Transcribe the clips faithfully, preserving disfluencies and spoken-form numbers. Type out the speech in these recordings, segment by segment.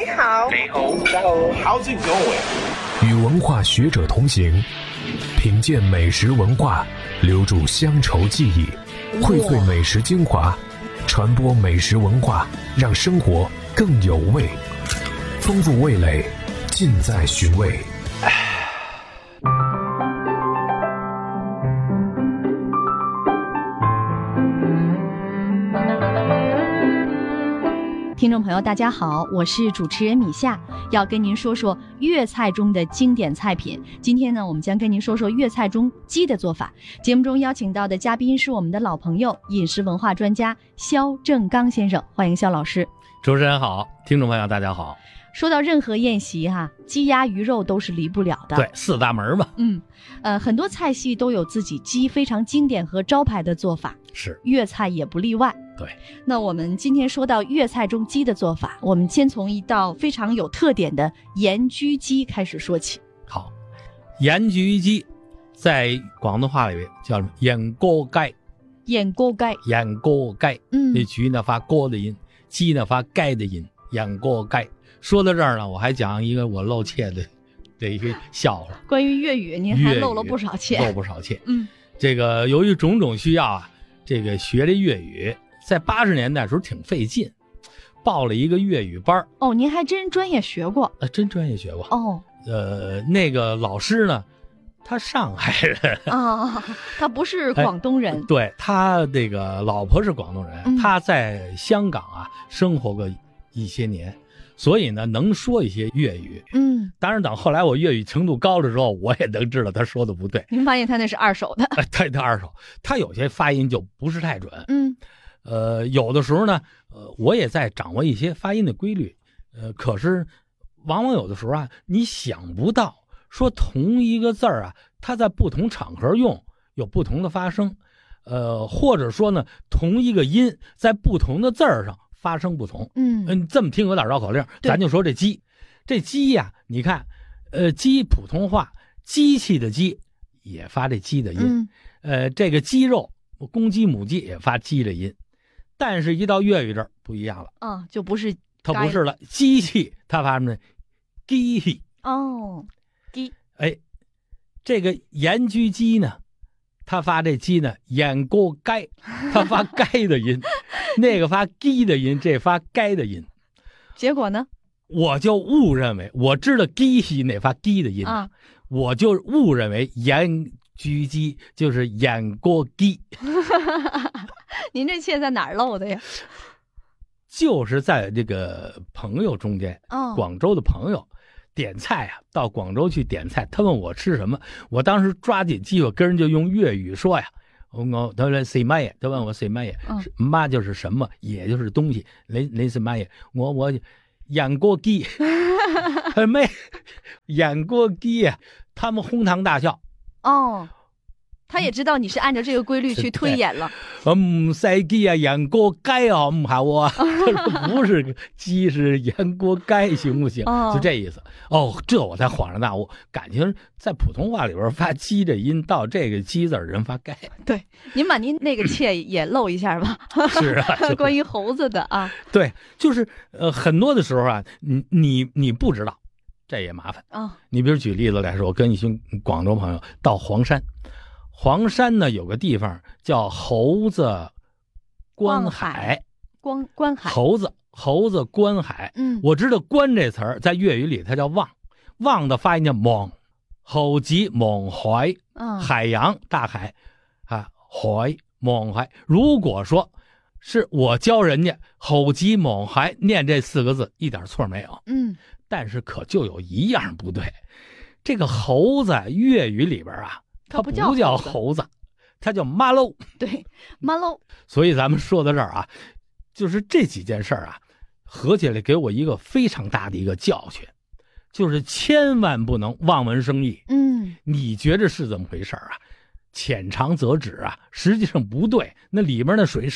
好， 你好，大家好 How's it going？ 与文化学者同行，品鉴美食文化，留住乡愁记忆，荟萃美食精华，传播美食文化，让生活更有味。丰富味蕾，尽在寻味。 听众朋友大家好，我是主持人米夏，要跟您说说粤菜中的经典菜品。今天呢，我们将跟您说说粤菜中鸡的做法。节目中邀请到的嘉宾是我们的老朋友，饮食文化专家肖正刚先生，欢迎肖老师。 主持人好，听众朋友大家好。 说到任何宴席哈、啊，鸡鸭鱼肉都是离不了的。 对，四大门嘛。 嗯，呃，很多菜系都有自己鸡非常经典和招牌的做法， 是粤菜也不例外。 对， 那我们今天说到粤菜中鸡的做法，我们先从一道非常有特点的盐焗鸡开始说起。 好，盐焗雞在廣東話裏面叫什麼？鹽鍋雞。 鹽鍋雞。 鹽鍋雞。 嗯， 那焗呢發鍋的音，雞呢發雞的音，鹽鍋雞。說到這兒呢，我還講一個我露怯的的一個笑話。 關於粵語，您還露了不少怯。 露不少怯。 嗯， 這個由於種種需要啊，這個學這粵語，在八十年代的時候挺費勁，報了一個粵語班。 哦，您還真專業學過？ 呃，真專業學過。 哦， 呃，那個老師呢，他上海人啊，他不是廣東人。 哎、對，他這個老婆是廣東人、嗯，他在香港啊生活過一些年。所以呢，能說一些粵語。 嗯， 當然，等後來我粵語程度高的時候，我也能知道他說的不對。 您發現他那是二手的？ 對，他二手，他有些發音就不是太準。 嗯， 呃，有的時候呢，呃，我也在掌握一些發音的規律。呃，可是往往有的時候啊，你想不到，說同一個字兒啊，它在不同場合用有不同的發聲。呃，或者說呢，同一個音在不同的字兒上發生不同。 嗯嗯，這麼聽有點繞口令，咱就說這雞，這雞呀、啊，你看，呃，雞普通話機器的雞也發這雞的音， 嗯、 呃，這個雞肉公雞母雞也發雞的音，但是一到粵語這兒不一樣了， 啊，就不是， 它不是了，機器它發什麼呢？機器哦，雞， 哎，這個鹽焗雞呢？他發這雞呢，鹽鍋雞，他發雞的音，那個發雞的音，這發雞的音， 結果呢？ 我就誤認為，我知道雞是哪發雞的音啊，我就誤認為鹽焗雞就是鹽鍋雞。 您這怯在哪兒漏的呀？ 就是在這個朋友中間， 哦， 廣州的朋友。點菜啊，到廣州去點菜，他問我吃什麼，我當時抓緊機會跟人就用粵語說呀，我他說食乜嘢，他問我食乜嘢，乜就是什麼，也就是東西，你你食乜嘢，我我鹽鍋雞，他沒鹽鍋雞啊，他們哄堂大笑。 哦，他也知道你是按照這個規律去推演了。 嗯，塞雞啊，鹽鍋雞啊，唔好啊，不是雞是鹽鍋雞，行不行？哦，就這意思。哦，這我才恍然大悟，感情在普通話裡邊發雞的音，到這個雞字人發雞。 對，您把您那個切也露一下吧。 是啊， 關於猴子的啊。 對，就是呃，很多的時候啊，你你你不知道，這也麻煩啊。哦，你比如舉例子來說，我跟一群廣州朋友到黃山。黃山呢有個地方叫猴子觀海， 觀觀海， 猴子猴子觀海。 嗯，我知道觀這詞兒在粵語裡它叫望，望的發音叫望，猴子望海， 嗯， 海洋大海啊，海望海。如果說是我教人家猴子望海念這四個字，一點錯沒有。 嗯， 但是可就有一樣不對，這個猴子粵語裡邊啊。它不叫猴子，它叫馬騮。 對，馬騮。 所以咱們說到這兒啊，就是這幾件事兒啊，合起來給我一個非常大的一個教訓，就是千萬不能望文生義。 嗯， 你覺得是怎麼回事啊？淺嘗輒止啊，實際上不對，那裡面的水深了。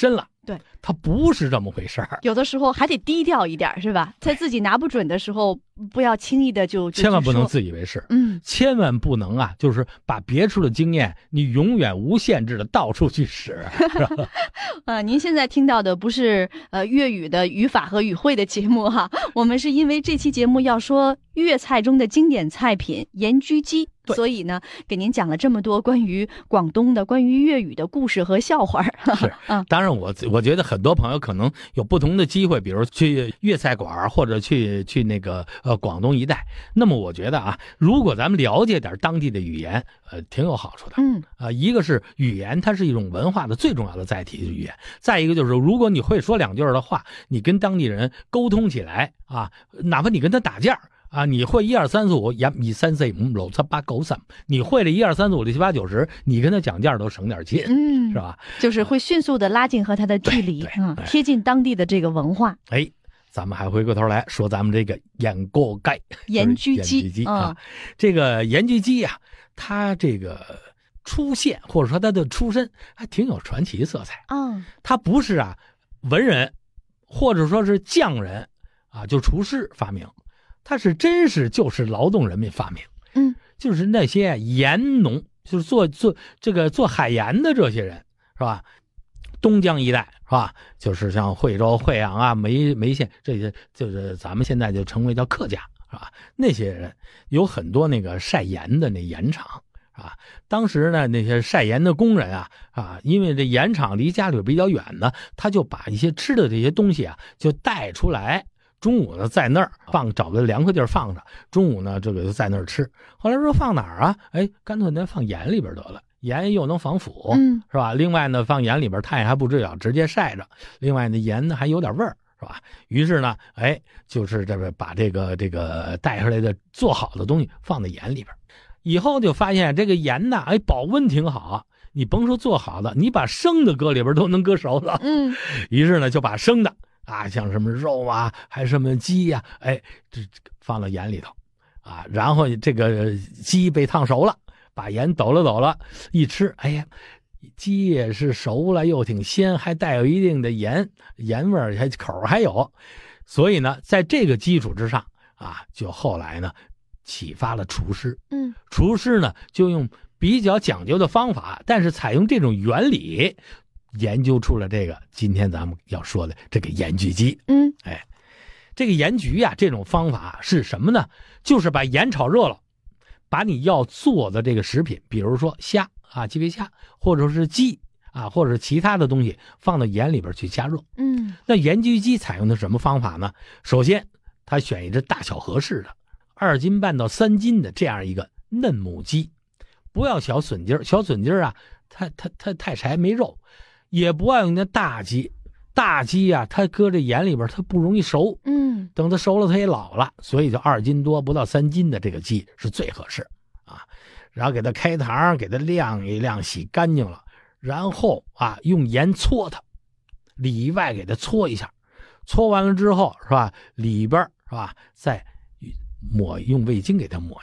对， 它不是这么回事儿。 有的时候还得低调一点，是吧？在自己拿不准的时候，不要轻易的就千万不能自以为是。 嗯， 千万不能啊，就是把别处的经验，你永远无限制的到处去使。是吧呃，您现在听到的不是呃粤语的语法和语汇的节目哈，我们是因为这期节目要说粤菜中的经典菜品盐焗鸡，所以呢，给您讲了这么多关于广东的、关于粤语的故事和笑话。 是， 嗯， 当然我我觉得很多朋友可能有不同的机会，比如去粤菜馆或者去去那个呃广东一带。那么我觉得啊，如果咱们了解点当地的语言，呃，挺有好处的。 嗯， 啊、呃，一个是语言，它是一种文化的最重要的载体语言；再一个就是，如果你会说两句的话，你跟当地人沟通起来啊，哪怕你跟他打架。啊，你会一二三四五，一二三四五六七八九十，你会了一二三四五六七八九十，你跟他讲价都省点劲， 嗯， 是吧？ 就是会迅速的拉近和他的距离，嗯，贴近当地的这个文化。 哎，咱们还回过头来说咱们这个盐锅盖盐焗鸡， 盐焗鸡啊，这个盐焗鸡呀、啊，它这个出现或者说它的出身还挺有传奇色彩。 嗯， 它不是啊文人或者说是匠人啊，就厨师发明。它是真是就是劳动人民发明， 嗯， 就是那些盐农，就是做做这个做海盐的这些人，是吧？东江一带是吧？就是像惠州、惠阳啊、梅梅县这些，就是咱们现在就称为叫客家，是吧？那些人有很多那个晒盐的那盐场啊。当时呢，那些晒盐的工人啊啊，因为这盐场离家里比较远呢，他就把一些吃的这些东西啊就带出来。中午呢，在那儿放，找个凉快地儿放着。中午呢，这个就在那儿吃。后来说放哪儿啊？哎，干脆咱放盐里边得了，盐又能防腐， 嗯， 是吧？另外呢，放盐里边，太阳还不至于直接晒着。另外呢，盐呢还有点味儿，是吧？于是呢，哎，就是这个把这个这个带出来的做好的东西放在盐里边，以后就发现这个盐呢，哎，保温挺好。你甭说做好的，你把生的搁里边都能搁熟了。 嗯， 于是呢，就把生的。啊，像什么肉啊，还什么鸡呀、啊，哎，这放到盐里头，啊，然后这个鸡被烫熟了，把盐抖了抖了，一吃，哎呀，鸡也是熟了，又挺鲜，还带有一定的盐盐味儿，还口还有，所以呢，在这个基础之上啊，就后来呢，启发了厨师， 嗯， 厨师呢就用比较讲究的方法，但是采用这种原理。研究出了这个今天咱们要说的这个盐焗鸡。 嗯， 哎，这个盐焗呀、啊，这种方法是什么呢？就是把盐炒热了，把你要做的这个食品，比如说虾啊，鸡皮虾，或者是鸡啊，或者是其他的东西，放到盐里边去加热。 嗯， 那盐焗鸡采用的什么方法呢？首先，他选一只大小合适的二斤半到三斤的这样一个嫩母鸡，不要小笋筋儿，小笋筋儿啊，它它它太柴没肉。也不爱用那大鸡，大鸡呀、啊，它搁这盐里边，它不容易熟。 嗯， 等它熟了，它也老了，所以就二斤多不到三斤的这个鸡是最合适啊。然后给它开膛，给它晾一晾，洗干净了，然后啊用盐搓它，里外给它搓一下，搓完了之后是吧？里边是吧？再抹用味精给它抹